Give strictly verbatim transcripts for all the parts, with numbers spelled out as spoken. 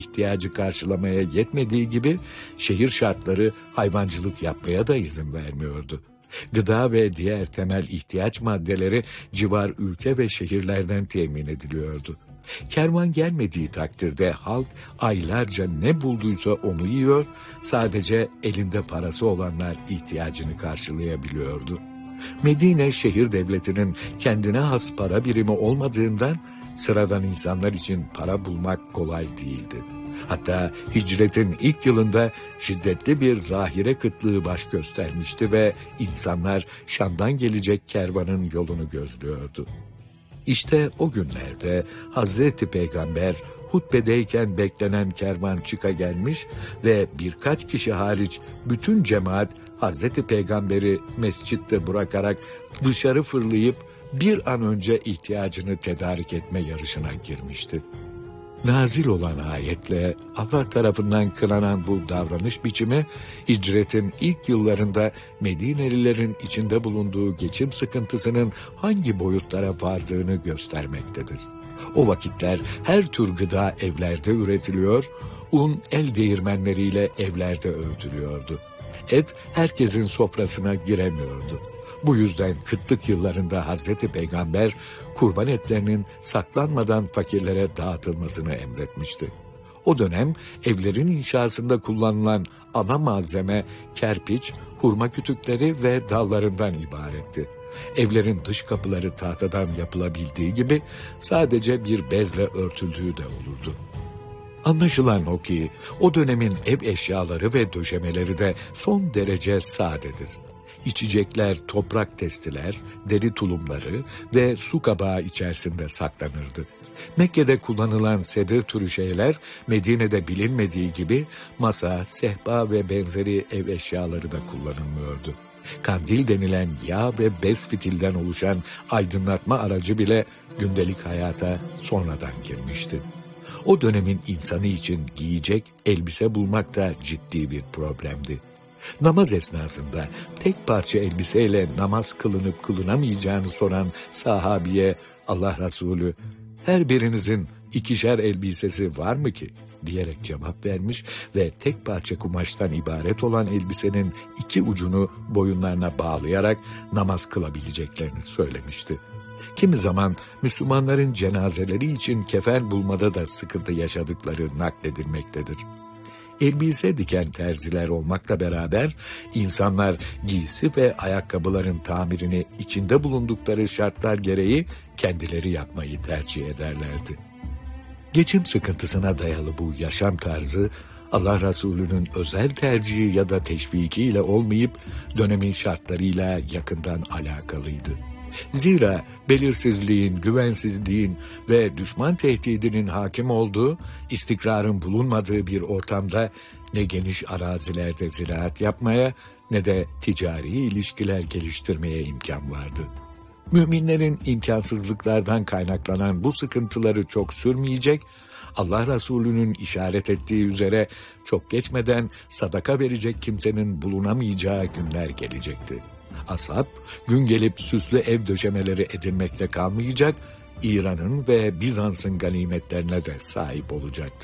ihtiyacı karşılamaya yetmediği gibi şehir şartları hayvancılık yapmaya da izin vermiyordu. Gıda ve diğer temel ihtiyaç maddeleri civar ülke ve şehirlerden temin ediliyordu. Kervan gelmediği takdirde halk aylarca ne bulduysa onu yiyor, sadece elinde parası olanlar ihtiyacını karşılayabiliyordu. Medine şehir devletinin kendine has para birimi olmadığından sıradan insanlar için para bulmak kolay değildi. Hatta hicretin ilk yılında şiddetli bir zahire kıtlığı baş göstermişti ve insanlar Şam'dan gelecek kervanın yolunu gözlüyordu. İşte o günlerde Hazreti Peygamber hutbedeyken beklenen kervan çıka gelmiş ve birkaç kişi hariç bütün cemaat Hazreti Peygamber'i mescitte bırakarak dışarı fırlayıp bir an önce ihtiyacını tedarik etme yarışına girmişti. Nazil olan ayetle Allah tarafından kınanan bu davranış biçimi, hicretin ilk yıllarında Medinelilerin içinde bulunduğu geçim sıkıntısının hangi boyutlara vardığını göstermektedir. O vakitler her tür gıda evlerde üretiliyor, un el değirmenleriyle evlerde öğütülüyordu. Et herkesin sofrasına giremiyordu. Bu yüzden kıtlık yıllarında Hazreti Peygamber kurban etlerinin saklanmadan fakirlere dağıtılmasını emretmişti. O dönem evlerin inşasında kullanılan ana malzeme kerpiç, hurma kütükleri ve dallarından ibaretti. Evlerin dış kapıları tahtadan yapılabildiği gibi sadece bir bezle örtüldüğü de olurdu. Anlaşılan o ki o dönemin ev eşyaları ve döşemeleri de son derece sadedir. İçecekler toprak testiler, deri tulumları ve su kabağı içerisinde saklanırdı. Mekke'de kullanılan sedir türü şeyler Medine'de bilinmediği gibi masa, sehpa ve benzeri ev eşyaları da kullanılmıyordu. Kandil denilen yağ ve bez fitilden oluşan aydınlatma aracı bile gündelik hayata sonradan girmişti. O dönemin insanı için giyecek elbise bulmak da ciddi bir problemdi. Namaz esnasında tek parça elbiseyle namaz kılınıp kılınamayacağını soran sahabiye Allah Resulü, "Her birinizin ikişer elbisesi var mı ki?" diyerek cevap vermiş ve tek parça kumaştan ibaret olan elbisenin iki ucunu boyunlarına bağlayarak namaz kılabileceklerini söylemişti. Kimi zaman Müslümanların cenazeleri için kefen bulmada da sıkıntı yaşadıkları nakledilmektedir. Elbise diken terziler olmakla beraber insanlar giysi ve ayakkabıların tamirini içinde bulundukları şartlar gereği kendileri yapmayı tercih ederlerdi. Geçim sıkıntısına dayalı bu yaşam tarzı Allah Resulü'nün özel tercihi ya da teşvikiyle olmayıp dönemin şartlarıyla yakından alakalıydı. Zira belirsizliğin, güvensizliğin ve düşman tehdidinin hakim olduğu, istikrarın bulunmadığı bir ortamda ne geniş arazilerde ziraat yapmaya ne de ticari ilişkiler geliştirmeye imkan vardı. Müminlerin imkansızlıklardan kaynaklanan bu sıkıntıları çok sürmeyecek, Allah Resulü'nün işaret ettiği üzere çok geçmeden sadaka verecek kimsenin bulunamayacağı günler gelecekti. Ashab, gün gelip süslü ev döşemeleri edinmekle kalmayacak, İran'ın ve Bizans'ın ganimetlerine de sahip olacaktı.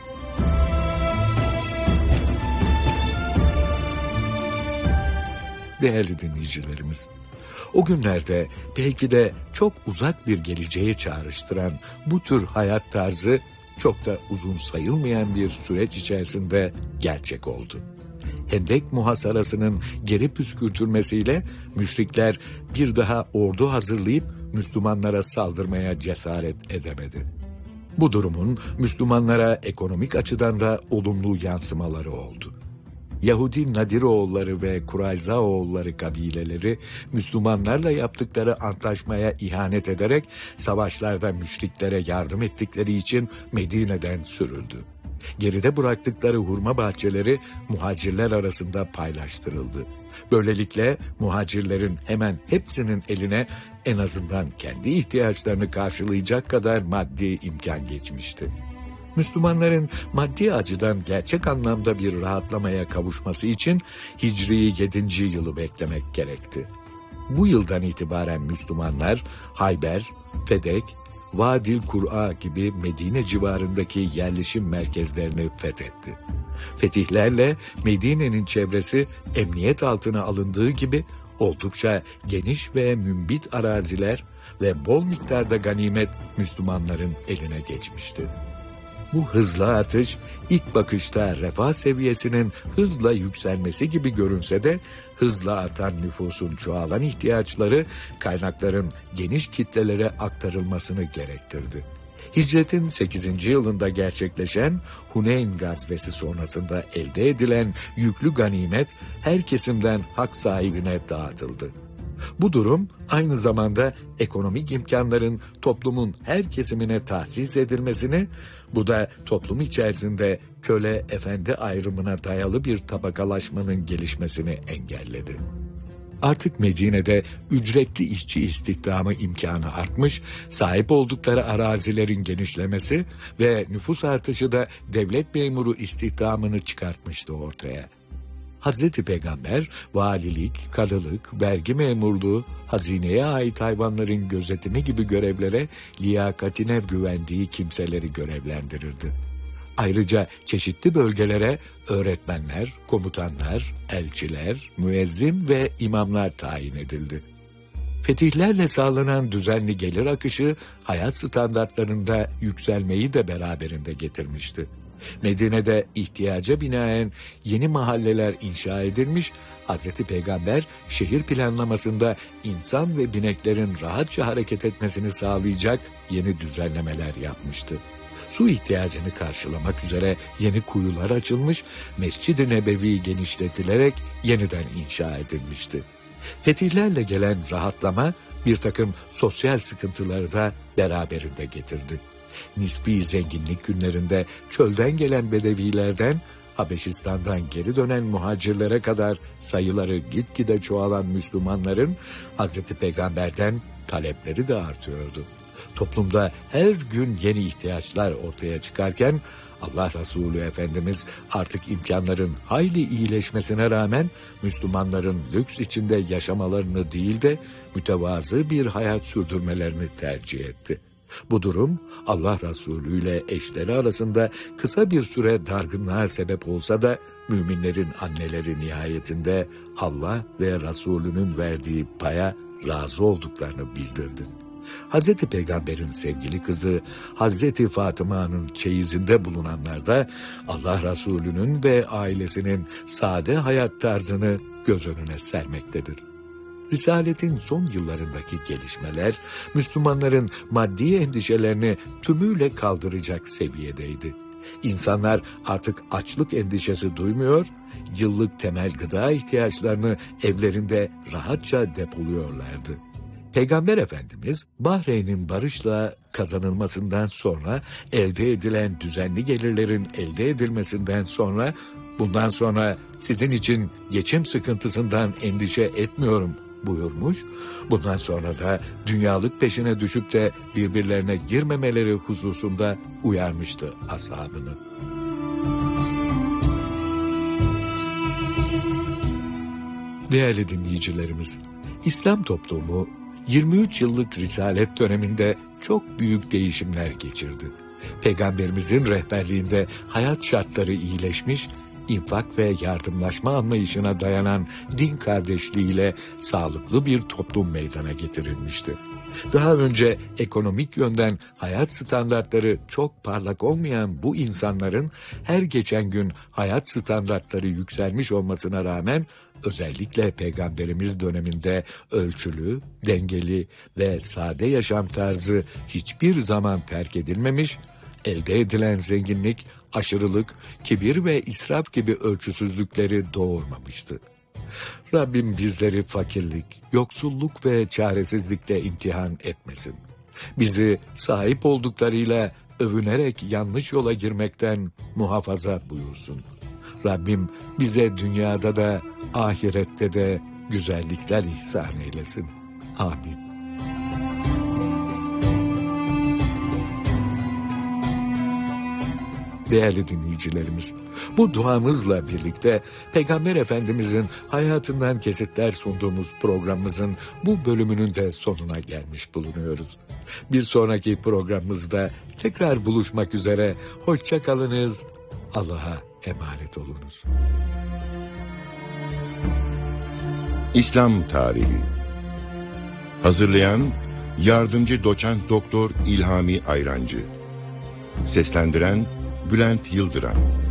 Değerli dinleyicilerimiz, o günlerde belki de çok uzak bir geleceğe çağrıştıran bu tür hayat tarzı çok da uzun sayılmayan bir süreç içerisinde gerçek oldu. Hendek muhasarasının geri püskürtülmesiyle müşrikler bir daha ordu hazırlayıp Müslümanlara saldırmaya cesaret edemedi. Bu durumun Müslümanlara ekonomik açıdan da olumlu yansımaları oldu. Yahudi Nadiroğulları ve Kurayzaoğulları kabileleri Müslümanlarla yaptıkları antlaşmaya ihanet ederek savaşlarda müşriklere yardım ettikleri için Medine'den sürüldü. Geride bıraktıkları hurma bahçeleri muhacirler arasında paylaştırıldı. Böylelikle muhacirlerin hemen hepsinin eline en azından kendi ihtiyaçlarını karşılayacak kadar maddi imkan geçmişti. Müslümanların maddi açıdan gerçek anlamda bir rahatlamaya kavuşması için Hicri yedinci yılı beklemek gerekti. Bu yıldan itibaren Müslümanlar Hayber, Fedek, Vadil Kur'a gibi Medine civarındaki yerleşim merkezlerini fethetti. Fetihlerle Medine'nin çevresi emniyet altına alındığı gibi oldukça geniş ve mümbit araziler ve bol miktarda ganimet Müslümanların eline geçmişti. Bu hızlı artış ilk bakışta refah seviyesinin hızla yükselmesi gibi görünse de hızla artan nüfusun çoğalan ihtiyaçları kaynakların geniş kitlelere aktarılmasını gerektirdi. Hicretin sekizinci yılında gerçekleşen Huneyn gazvesi sonrasında elde edilen yüklü ganimet her kesimden hak sahibine dağıtıldı. Bu durum aynı zamanda ekonomik imkanların toplumun her kesimine tahsis edilmesini, bu da toplum içerisinde köle efendi ayrımına dayalı bir tabakalaşmanın gelişmesini engelledi. Artık Medine'de ücretli işçi istihdamı imkanı artmış, sahip oldukları arazilerin genişlemesi ve nüfus artışı da devlet memuru istihdamını çıkartmıştı ortaya. Hazreti Peygamber, valilik, kadılık, vergi memurluğu, hazineye ait hayvanların gözetimi gibi görevlere liyakatine güvendiği kimseleri görevlendirirdi. Ayrıca çeşitli bölgelere öğretmenler, komutanlar, elçiler, müezzin ve imamlar tayin edildi. Fetihlerle sağlanan düzenli gelir akışı hayat standartlarında yükselmeyi de beraberinde getirmişti. Medine'de ihtiyaca binaen yeni mahalleler inşa edilmiş, Hazreti Peygamber şehir planlamasında insan ve bineklerin rahatça hareket etmesini sağlayacak yeni düzenlemeler yapmıştı. Su ihtiyacını karşılamak üzere yeni kuyular açılmış, Mescid-i Nebevi genişletilerek yeniden inşa edilmişti. Fetihlerle gelen rahatlama bir takım sosyal sıkıntıları da beraberinde getirdi. Nispi zenginlik günlerinde çölden gelen bedevilerden Habeşistan'dan geri dönen muhacirlere kadar sayıları gitgide çoğalan Müslümanların Hazreti Peygamber'den talepleri de artıyordu. Toplumda her gün yeni ihtiyaçlar ortaya çıkarken Allah Resulü Efendimiz artık imkanların hayli iyileşmesine rağmen Müslümanların lüks içinde yaşamalarını değil de mütevazı bir hayat sürdürmelerini tercih etti. Bu durum Allah Resulü ile eşleri arasında kısa bir süre dargınlığa sebep olsa da müminlerin anneleri nihayetinde Allah ve Resulünün verdiği paya razı olduklarını bildirdi. Hazreti Peygamber'in sevgili kızı Hazreti Fatıma'nın çeyizinde bulunanlar da Allah Resulü'nün ve ailesinin sade hayat tarzını göz önüne sermektedir. Risaletin son yıllarındaki gelişmeler, Müslümanların maddi endişelerini tümüyle kaldıracak seviyedeydi. İnsanlar artık açlık endişesi duymuyor, yıllık temel gıda ihtiyaçlarını evlerinde rahatça depoluyorlardı. Peygamber Efendimiz, Bahreyn'in barışla kazanılmasından sonra elde edilen düzenli gelirlerin elde edilmesinden sonra, bundan sonra sizin için geçim sıkıntısından endişe etmiyorum buyurmuş. Bundan sonra da dünyalık peşine düşüp de birbirlerine girmemeleri hususunda uyarmıştı ashabını. Değerli dinleyicilerimiz, İslam toplumu yirmi üç yıllık risalet döneminde çok büyük değişimler geçirdi. Peygamberimizin rehberliğinde hayat şartları iyileşmiş, infak ve yardımlaşma anlayışına dayanan din kardeşliğiyle sağlıklı bir toplum meydana getirilmişti. Daha önce ekonomik yönden hayat standartları çok parlak olmayan bu insanların her geçen gün hayat standartları yükselmiş olmasına rağmen özellikle Peygamberimiz döneminde ölçülü, dengeli ve sade yaşam tarzı hiçbir zaman terk edilmemiş, elde edilen zenginlik, aşırılık, kibir ve israf gibi ölçüsüzlükleri doğurmamıştı. Rabbim bizleri fakirlik, yoksulluk ve çaresizlikle imtihan etmesin. Bizi sahip olduklarıyla övünerek yanlış yola girmekten muhafaza buyursun. Rabbim bize dünyada da ahirette de güzellikler ihsan eylesin. Amin. Değerli dinleyicilerimiz, bu duamızla birlikte Peygamber Efendimizin hayatından kesitler sunduğumuz programımızın bu bölümünün de sonuna gelmiş bulunuyoruz. Bir sonraki programımızda tekrar buluşmak üzere. Hoşça kalınız. Allah'a emanet olunuz. İslam Tarihi. Hazırlayan Yardımcı Doçent Doktor İlhami Ayrancı. Seslendiren Bülent Yıldıran.